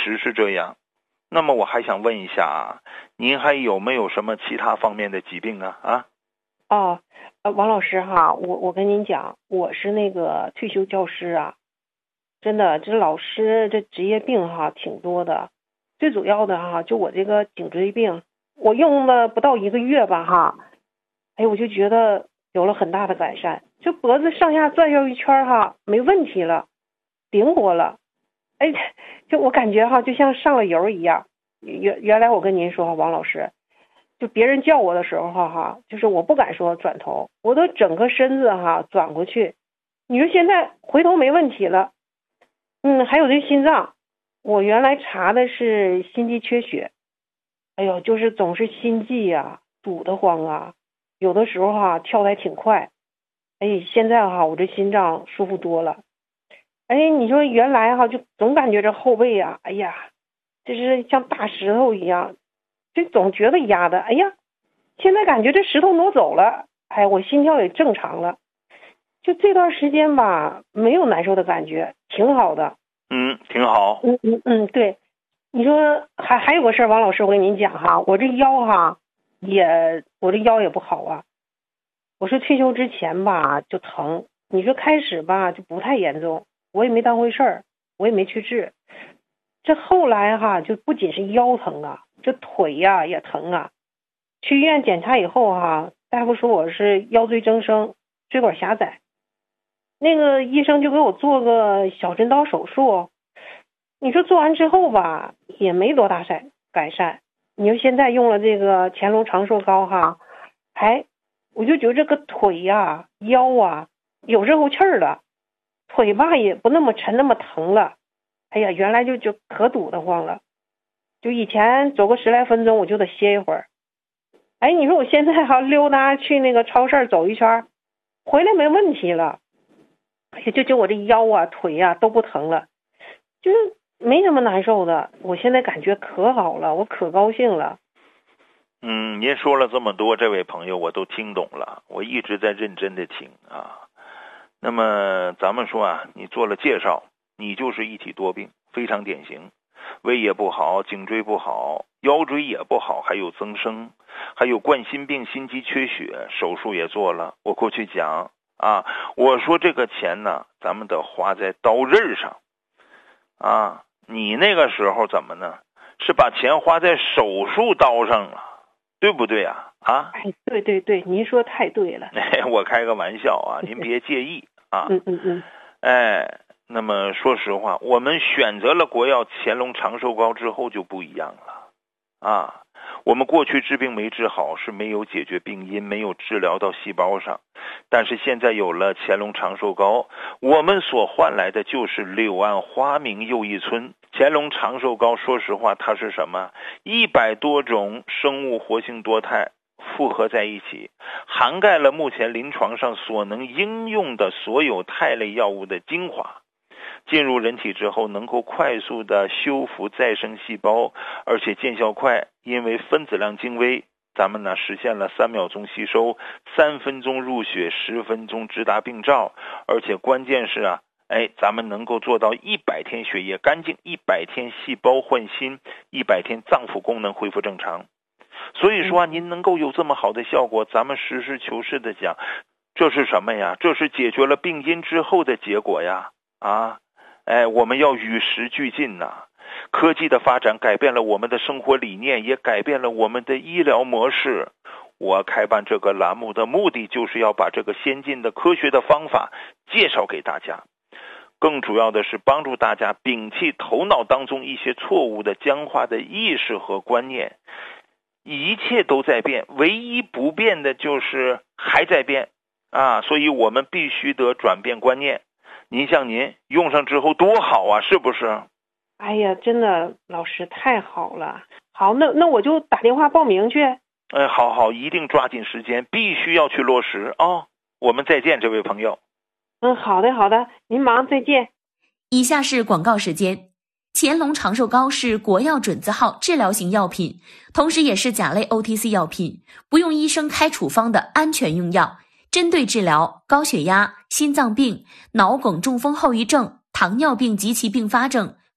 实是这样。那么我还想问一下啊，您还有没有什么其他方面的疾病啊？ 王老师哈，我跟您讲，我是那个退休教师啊，真的，这老师这职业病哈挺多的，最主要的哈，就我这个颈椎病，我用了不到1个月吧哈，我就觉得有了很大的改善，就脖子上下转悠一圈哈，没问题了，灵活了，就我感觉哈，就像上了油一样。原来我跟您说，王老师，就别人叫我的时候哈，就是我不敢说转头，我都整个身子哈转过去。你说现在回头没问题了。还有这心脏，我原来查的是心肌缺血，就是总是心悸啊，堵得慌啊，有的时候哈跳得还挺快。现在哈我这心脏舒服多了。你说原来哈就总感觉这后背啊，这是像大石头一样，就总觉得压的。现在感觉这石头挪走了，我心跳也正常了。就这段时间吧，没有难受的感觉，挺好的。 挺好。 对。你说还有个事儿，王老师，我跟您讲哈，我这腰哈我这腰也不好啊。我是退休之前吧就疼，你说开始吧就不太严重，我也没当回事儿，我也没去治。这后来哈就不仅是腰疼啊，这腿呀也疼啊。去医院检查以后哈，大夫说我是腰椎增生，椎管狭窄。那个医生就给我做个小针刀手术，你说做完之后吧也没多大改善。你说现在用了这个乾隆长寿膏哈，我就觉得这个腿呀腰啊有热乎气儿了，腿吧也不那么沉那么疼了。原来就可堵得慌了，就以前走个10来分钟我就得歇一会儿。你说我现在哈溜达去那个超市走一圈，回来没问题了。就我这腰啊腿啊都不疼了，就是没什么难受的。我现在感觉可好了，我可高兴了。 您说了这么多，这位朋友我都听懂了，我一直在认真的听啊。那么咱们说啊，你做了介绍，你就是一体多病，非常典型，胃也不好，颈椎不好，腰椎也不好，还有增生，还有冠心病、心肌缺血，手术也做了。我过去讲啊，我说这个钱呢，咱们得花在刀刃上啊。你那个时候怎么呢？是把钱花在手术刀上了，对不对啊？ 对，您说太对了。 我开个玩笑啊，您别介意啊。那么说实话，我们选择了国药乾隆长寿膏之后就不一样了啊。我们过去治病没治好，是没有解决病因，没有治疗到细胞上。但是现在有了乾隆长寿膏，我们所换来的就是柳暗花明又一村。乾隆长寿膏说实话它是什么？100多种生物活性多肽复合在一起，涵盖了目前临床上所能应用的所有肽类药物的精华。进入人体之后能够快速的修复再生细胞，而且见效快，因为分子量精微，咱们呢实现了3秒钟吸收，3分钟入血，10分钟直达病灶，而且关键是咱们能够做到100天血液干净，100天细胞换新，100天脏腑功能恢复正常。所以说您能够有这么好的效果，咱们实事求是的讲，这是什么呀？这是解决了病因之后的结果呀！我们要与时俱进呐。科技的发展改变了我们的生活理念，也改变了我们的医疗模式。我开办这个栏目的目的就是要把这个先进的科学的方法介绍给大家，更主要的是帮助大家摒弃头脑当中一些错误的僵化的意识和观念。一切都在变，唯一不变的就是还在变所以我们必须得转变观念。您像您用上之后多好啊，是不是？ 真的老师太好了。好，那我就打电话报名去。 好，一定抓紧时间，必须要去落实我们再见，这位朋友。 好的，您忙，再见。 以下是广告时间。乾隆长寿膏是国药准字号治疗型药品，同时也是甲类 OTC 药品，不用医生开处方的安全用药，针对治疗高血压、心脏病、脑梗中风后遗症、糖尿病及其并发症、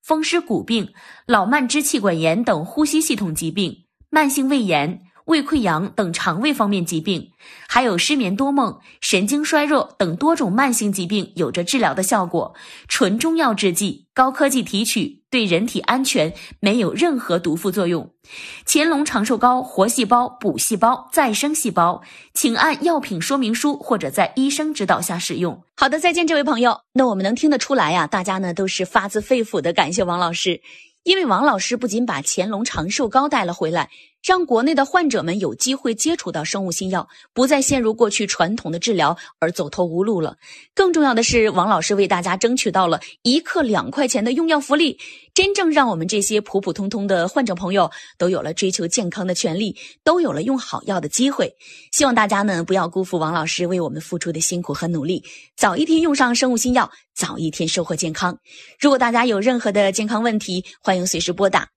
风湿骨病、老慢支气管炎等呼吸系统疾病、慢性胃炎、胃溃疡等肠胃方面疾病，还有失眠多梦、神经衰弱等多种慢性疾病有着治疗的效果。纯中药制剂，高科技提取，对人体安全，没有任何毒副作用。乾隆长寿膏活细胞、补细胞、再生细胞，请按药品说明书或者在医生指导下使用。好的，再见这位朋友。那我们能听得出来呀，大家呢都是发自肺腑的感谢王老师，因为王老师不仅把乾隆长寿膏带了回来，让国内的患者们有机会接触到生物新药，不再陷入过去传统的治疗而走投无路了。更重要的是，王老师为大家争取到了1克2块钱的用药福利，真正让我们这些普普通通的患者朋友都有了追求健康的权利，都有了用好药的机会。希望大家呢不要辜负王老师为我们付出的辛苦和努力，早一天用上生物新药，早一天收获健康。如果大家有任何的健康问题，欢迎随时拨打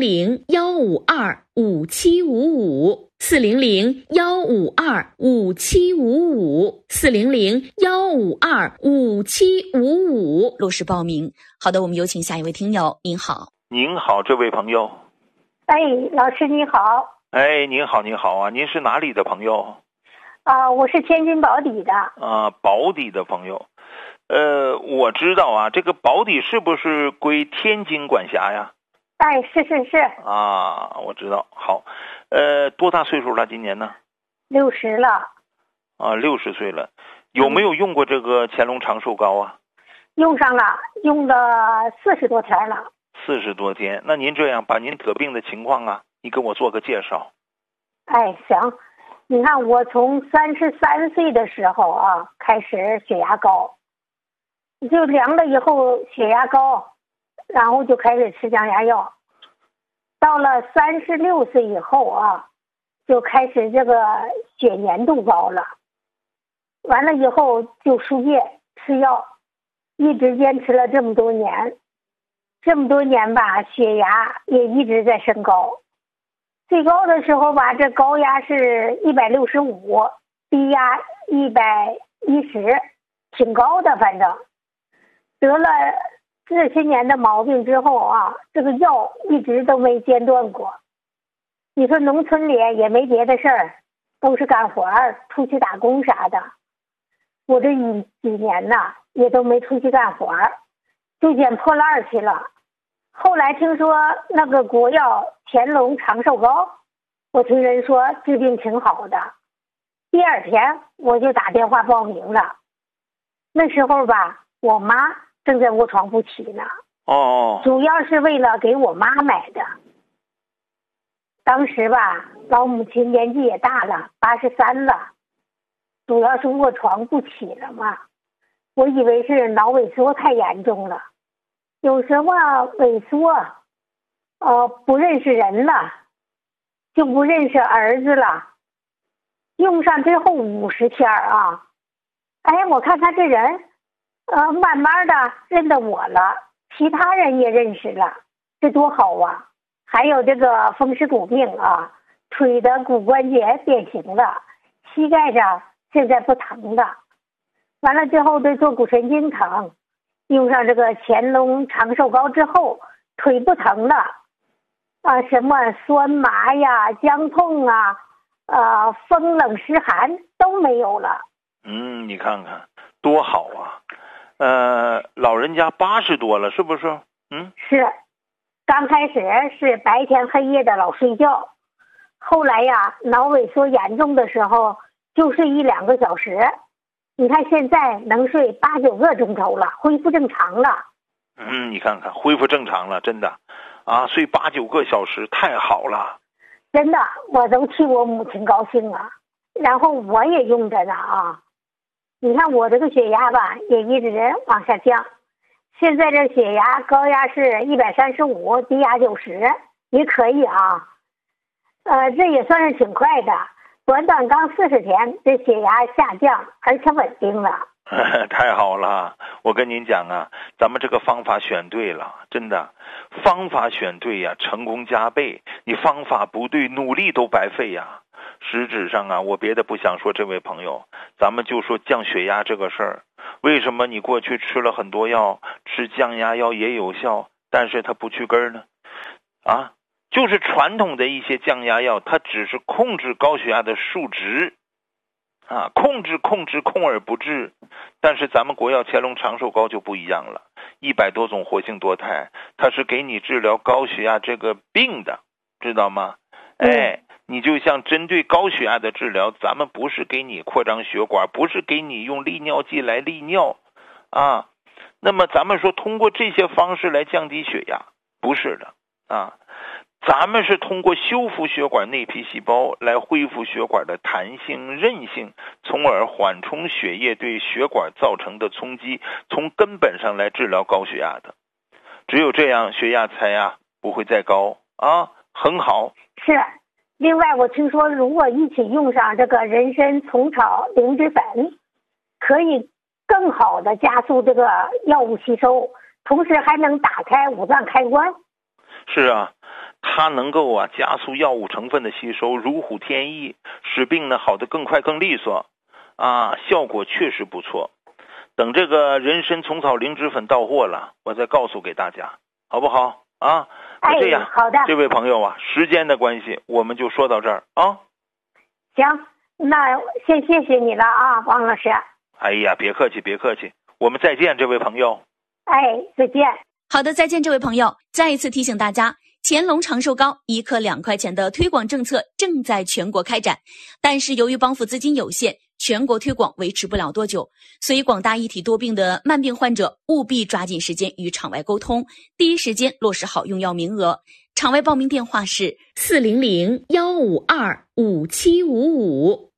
400-152-5755 400-152-5755 400-152-5755落实报名。好的，我们有请下一位听友。您好。 您好，这位朋友。 哎，老师你好。 哎，您好，您好啊，您是哪里的朋友？ 我是天津宝坻的。 宝坻的朋友。我知道啊，这个宝坻是不是归天津管辖呀？ 哎，是。 我知道。好，多大岁数了？今年呢 ？60了。 60岁了。有没有用过这个乾隆长寿膏啊？ 用上了，用了40多天了。 40多天。那您这样把您得病的情况啊，你给我做个介绍。 哎，行。你看我从33岁的时候啊开始血压高，就量了以后血压高，然后就开始吃降压药。到了36岁以后啊，就开始这个血粘度高了。完了以后就输液吃药，一直坚持了这么多年。这么多年吧，血压也一直在升高。最高的时候吧，这高压是165，低压110，挺高的。反正得了这些年的毛病之后啊，这个药一直都没间断过。你说农村里也没别的事儿，都是干活出去打工啥的。我这几年呐也都没出去干活，就捡破烂去了。后来听说那个国药乾隆长寿膏，我听人说治病挺好的，第2天我就打电话报名了。那时候吧，我妈正在卧床不起呢。主要是为了给我妈买的。当时吧，老母亲年纪也大了，83了，主要是卧床不起了嘛。我以为是脑萎缩太严重了，有什么萎缩，不认识人了，就不认识儿子了。用上之后50天啊，哎，我看他这人，慢慢的认得我了，其他人也认识了，这多好啊！还有这个风湿骨病啊，腿的骨关节变形了，膝盖上现在不疼了。完了之后对坐骨神经疼，用上这个乾隆长寿膏之后，腿不疼了，什么酸麻呀、僵痛啊、风冷湿寒都没有了。 你看看多好啊！老人家80多了，是不是？ 是，刚开始是白天黑夜的老睡觉，后来呀，脑萎缩严重的时候就睡1-2个小时。你看现在能睡8-9个钟头了，恢复正常了。 你看看恢复正常了，真的睡8-9个小时，太好了。 真的，我都替我母亲高兴啊。然后我也用着呢啊。你看我这个血压吧，也一直往下降。现在这血压高压是135，低压90，也可以啊。这也算是挺快的。短刚40天，这血压下降，而且稳定了。 太好了！我跟您讲啊，咱们这个方法选对了，真的，方法选对呀，成功加倍。你方法不对，努力都白费呀。实质上啊，我别的不想说，这位朋友，咱们就说降血压这个事儿，为什么你过去吃了很多药，吃降压药也有效， 但是它不去根呢？就是传统的一些降压药，它只是控制高血压的数值控而不治。但是咱们国药乾隆长寿膏就不一样了，100多种活性多肽，它是给你治疗高血压这个病的，知道吗？你就像针对高血压的治疗，咱们不是给你扩张血管，不是给你用利尿剂来利尿那么咱们说通过这些方式来降低血压，不是的咱们是通过修复血管内皮细胞来恢复血管的弹性韧性，从而缓冲血液对血管造成的冲击，从根本上来治疗高血压的。只有这样血压才不会再高很好。 是。另外我听说如果一起用上这个人参虫草灵芝粉，可以更好的加速这个药物吸收，同时还能打开五脏开关。 是它能够加速药物成分的吸收，如虎添翼，使病呢好得更快更利索效果确实不错。等这个人参虫草灵芝粉到货了，我再告诉给大家，好不好那这样好的。 这位朋友时间的关系我们就说到这儿行，那先谢谢你了王老师。 哎呀，别客气，我们再见，这位朋友。 再见。 好的，再见，这位朋友。再一次提醒大家，乾隆长寿膏1颗2块钱的推广政策正在全国开展，但是由于帮扶资金有限，全国推广维持不了多久，所以广大一体多病的慢病患者务必抓紧时间与场外沟通，第一时间落实好用药名额。场外报名电话是400-152-5755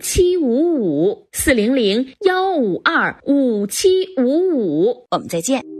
400-152-5755 400-152-5755。我们再见。